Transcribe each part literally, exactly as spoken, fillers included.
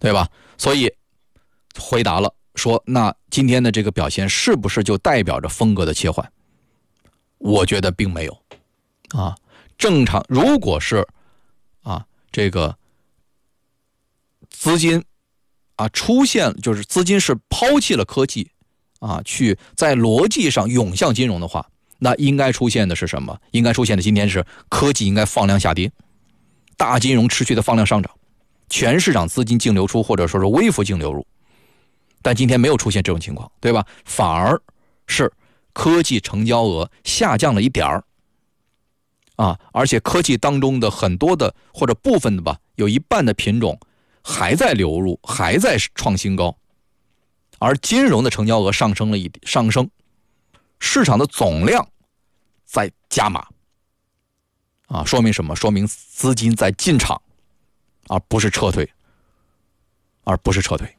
对吧？所以回答了说，那今天的这个表现是不是就代表着风格的切换？我觉得并没有啊。正常，如果是啊这个资金啊出现，就是资金是抛弃了科技啊，去在逻辑上涌向金融的话，那应该出现的是什么？应该出现的今天是科技应该放量下跌，大金融持续的放量上涨，全市场资金净流出或者说是微幅净流入。但今天没有出现这种情况，对吧？反而是科技成交额下降了一点儿啊，而且科技当中的很多的或者部分的吧，有一半的品种还在流入，还在创新高，而金融的成交额上升了一上升，市场的总量在加码啊，说明什么？说明资金在进场，而不是撤退，而不是撤退，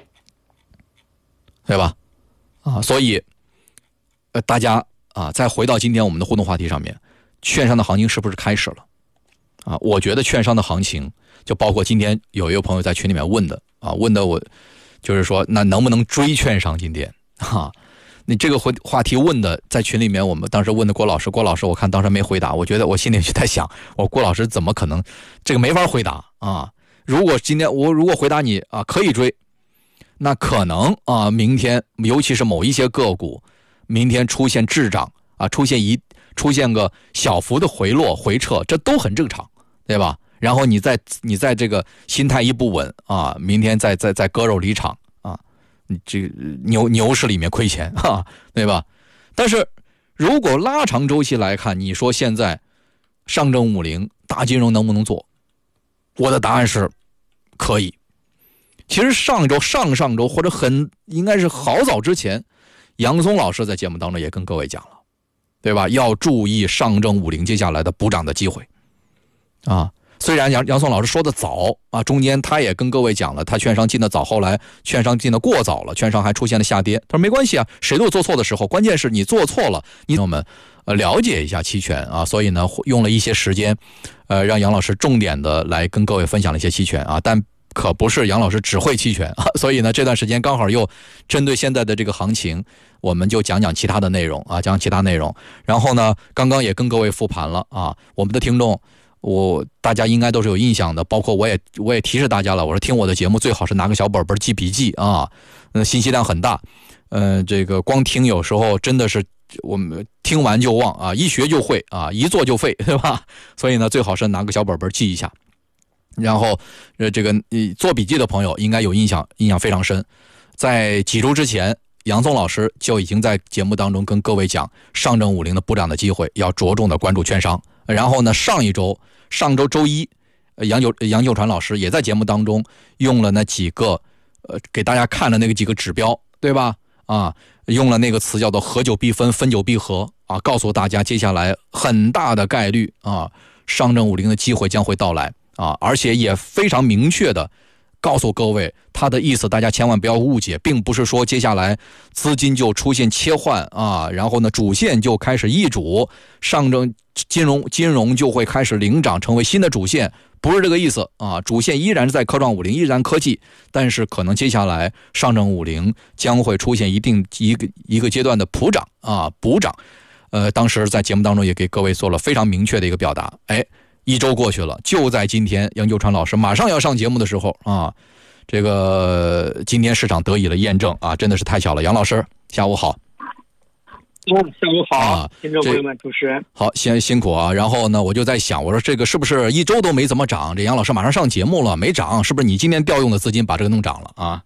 对吧？啊，所以呃，大家啊，再回到今天我们的互动话题上面，券商的行情是不是开始了？啊，我觉得券商的行情，就包括今天有一个朋友在群里面问的啊，问的我就是说，那能不能追券商今天？哈、啊，你这个回话题问的，在群里面我们当时问的郭老师，郭老师我看当时没回答，我觉得我心里就在想，我郭老师怎么可能这个没法回答啊？如果今天我如果回答你啊可以追，那可能啊明天尤其是某一些个股，明天出现滞涨啊，出现一出现个小幅的回落回撤，这都很正常，对吧？然后你在你在这个心态一不稳啊，明天再再再割肉离场啊，你这个牛牛市里面亏钱哈、啊，对吧？但是如果拉长周期来看，你说现在上证五零大金融能不能做？我的答案是可以。其实上周上上周或者很应该是好早之前，杨松老师在节目当中也跟各位讲了，对吧？要注意上证五零接下来的补涨的机会啊。虽然杨杨松老师说的早啊，中间他也跟各位讲了，他券商进的早，后来券商进的过早了，券商还出现了下跌。他说没关系啊，谁都有做错的时候，关键是你做错了，你让我们呃了解一下期权啊。所以呢，用了一些时间，呃，让杨老师重点的来跟各位分享了一些期权啊，但可不是杨老师只会期权啊。所以呢，这段时间刚好又针对现在的这个行情，我们就讲讲其他的内容啊，讲其他内容。然后呢，刚刚也跟各位复盘了啊，我们的听众。我大家应该都是有印象的，包括我也我也提示大家了，我说听我的节目最好是拿个小本本记笔记啊，呃，信息量很大，呃，这个光听有时候真的是我们听完就忘啊，一学就会啊，一做就废，对吧？所以呢，最好是拿个小本本记一下。然后，呃，这个做笔记的朋友应该有印象，印象非常深。在几周之前，杨松老师就已经在节目当中跟各位讲上证五零的补涨的机会，要着重的关注券商。然后呢，上一周。上周周一，杨九杨秀传老师也在节目当中用了那几个，呃，给大家看了那个几个指标，对吧？啊，用了那个词叫做合久必分，分久必合啊，告诉大家接下来很大的概率啊，上证五零的机会将会到来啊，而且也非常明确的告诉各位他的意思，大家千万不要误解，并不是说接下来资金就出现切换啊，然后呢主线就开始易主，上证金融金融就会开始领涨，成为新的主线，不是这个意思啊。主线依然是在科创五零，依然科技，但是可能接下来上证五零将会出现一定一个一个阶段的普涨啊补涨。呃，当时在节目当中也给各位做了非常明确的一个表达。哎，一周过去了，就在今天，杨九川老师马上要上节目的时候啊，这个今天市场得以了验证啊，真的是太巧了。杨老师，下午好。 下午好， 啊， 听众朋友们，主持人好，先辛苦啊。然后呢，我就在想，我说这个是不是一周都没怎么涨？这杨老师马上上节目了，没涨，是不是你今天调用的资金把这个弄涨了啊？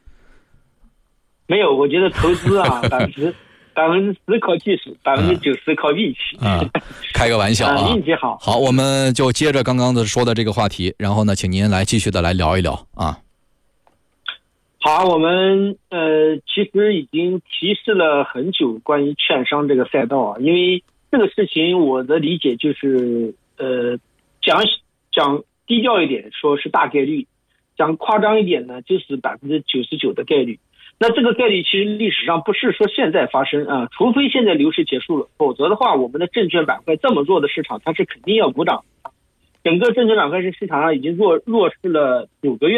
没有，我觉得投资啊，百分之百分之十靠技术，百分之九十靠运气。 嗯，开个玩笑啊， 运气好。 好，我们就接着刚刚的说的这个话题，然后呢，请您来继续的来聊一聊啊。 好，我们呃其实已经提示了很久关于券商这个赛道啊，因为这个事情我的理解就是呃讲讲低调一点说是大概率，讲夸张一点呢就是百分之九十九的概率。那这个概率其实历史上不是说现在发生啊，除非现在牛市结束了，否则的话我们的证券板块这么弱的市场它是肯定要补涨。整个证券板块是市场上已经弱弱势了九个月。